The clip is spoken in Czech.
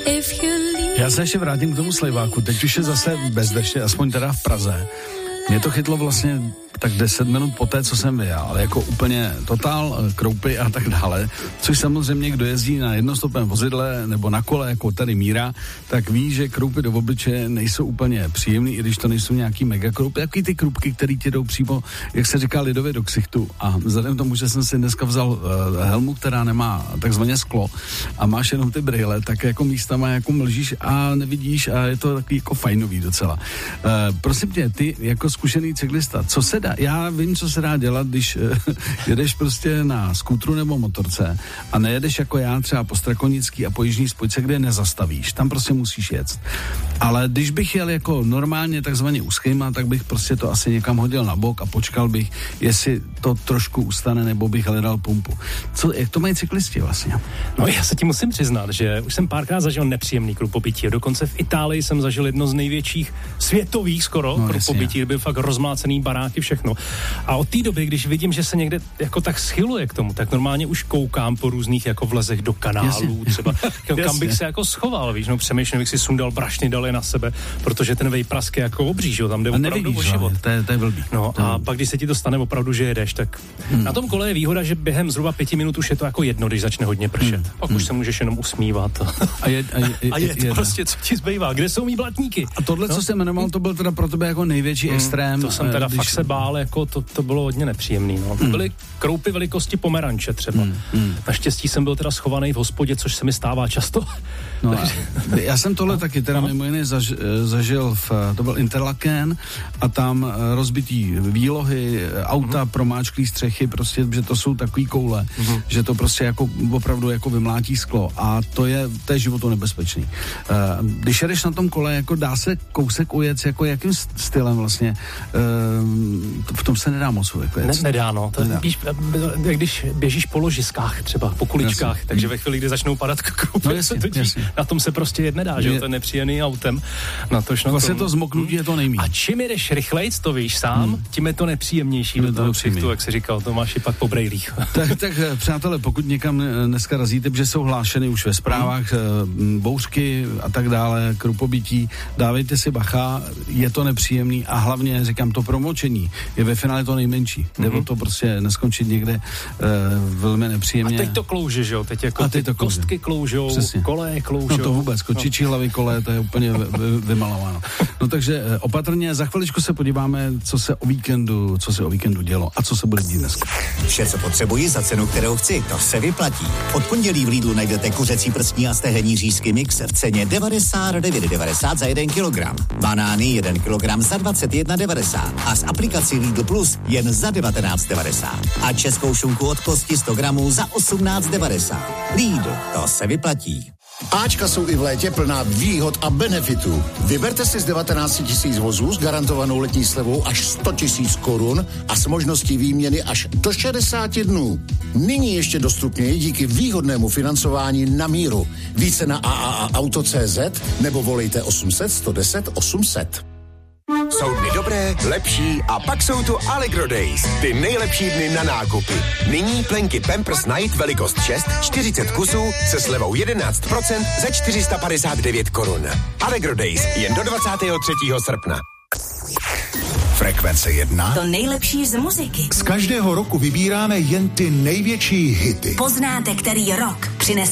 Já se ještě vrátím k tomu Slejváku. Teď už je zase bez deště, aspoň teda v Praze. Mě to chytlo vlastně tak 10 minut poté, co jsem vyjel, ale jako úplně totál kroupy a tak dále, což samozřejmě, kdo jezdí na jednostopném vozidle nebo na kole, jako tady Míra, tak ví, že kroupy do obličeje nejsou úplně příjemný, i když to nejsou nějaký mega kroupy, takový ty krupky, které ti jdou přímo, jak se říká lidově, do ksichtu. A vzhledem k tomu, že jsem si dneska vzal helmu, která nemá takzvaně sklo a máš jenom ty brýle, tak jako místama jako mlžíš a nevidíš a je to takový jako fajnový docela. Prosím tě, ty jako zkušený cyklista, co se dá? Já vím, co se dá dělat, když jedeš prostě na skútru nebo motorce a nejedeš jako já třeba po Strakonický a po Jižní Spojce, kde nezastavíš, tam prostě musíš jet. Ale když bych jel jako normálně takzvaně úzkýma, tak bych prostě to asi někam hodil na bok a počkal bych, jestli to trošku ustane, nebo bych hledal pumpu. Jak to mají cyklisti vlastně? No já se ti musím přiznat, že už jsem párkrát zažil nepříjemný krupobytí. Dokonce v Itálii jsem zažil jedno z největších světových skoro krupobytí, byl fakt rozmlácený baráky, všechno. A od té doby, když vidím, že se někde jako tak schyluje k tomu, tak normálně už koukám po různých jako vlezech do kanálů, třeba kam bych se jako schoval, víš, no přemýšlím, bych si sundal brašny, dal je na sebe, protože ten vejprask je jako obří, že jo, tam jde opravdu o život. To je blbý. No a pak, když se ti to stane opravdu, že jedeš, tak na tom kole je výhoda, že během zhruba 5 minut už je to jako jedno, když začne hodně pršet. Pak už se můžeš jenom usmívat. A je prostě, co ti zbývá, kde jsou mý blatníky? A tohle, co jsi jmenoval, to byl teda pro tebe jako největší extrém. To jsem teda fakt se bál, jako to bylo hodně nepříjemný, no. To byly kroupy velikosti pomeranče třeba. Naštěstí jsem byl teda schovaný v hospodě, což se mi stává často. No já jsem tohle taky teda mimo jiné zažil to byl Interlaken a tam rozbitý výlohy, auta, promáčklý střechy, prostě, že to jsou takový koule, že to prostě jako opravdu jako vymlátí sklo a to je životu nebezpečný. Když jedeš na tom kole, jako dá se kousek ujet, jako jakým stylem vlastně, v tom se nedá moc jako jet. Nedá, no. Když běžíš po ložiskách třeba, po kuličkách, takže ve chvíli, kdy začnou padat krupy, na tom se prostě jet nedá, že jo, to je nepříjemný autem. Vlastně to zmoknutí je to nejmí. A čím jdeš rychlejc, to víš sám, tím je to nepříjemnější do toho ksichtu, jak se říkal, to máš i pak po brejlích. tak přátelé, pokud někam dneska razíte, že jsou hlášeny už ve zprávách bouřky a tak dále, krupobytí, dávejte si bacha, je to nepříjemný a hlavně, říkám, to promočení je ve finále to nejmenší. Nebo to prostě neskončit někde velmi nepříjemně. A teď to klouže, že jo? Teď jako ty kostky kloužou, koleje kloužou. No to vůbec, kočičí hlavy kole, to je úplně vymalováno. No takže opatrně, za chviličku se podíváme, co se o víkendu dělo a co se bude dít dneska. Vše, co potřebuji za cenu, kterou chci, to se vyplatí. Od pondělí v Lidlu najdete kuřecí prstní a stehenní řízky mix v ceně 99,90 za 1 kilogram. Banány 1 kilogram za 21,90 a s aplikací Lidl Plus jen za 19,90. A českou šunku od kosti 100 gramů za 18,90. Lidl, to se vyplatí. Ačka jsou i v létě plná výhod a benefitů. Vyberte si z 19 000 vozů s garantovanou letní slevou až 100 000 korun a s možností výměny až do 60 dnů. Nyní ještě dostupněji díky výhodnému financování na míru. Více na AAAauto.cz nebo volejte 800 110 800. Jsou dny dobré, lepší a pak jsou tu Allegro Days. Ty nejlepší dny na nákupy. Nyní plenky Pampers Night velikost 6, 40 kusů se slevou 11% za 459 korun. Allegro Days jen do 23. srpna. Frekvence 1. To nejlepší z muziky. Z každého roku vybíráme jen ty největší hity. Poznáte, který rok přinese